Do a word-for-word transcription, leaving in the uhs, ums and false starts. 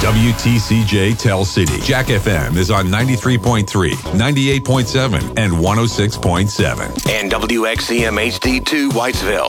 W T C J Tell City. Jack F M is on ninety-three point three, ninety-eight point seven, and one oh six point seven. And W X C M H D two Whitesville.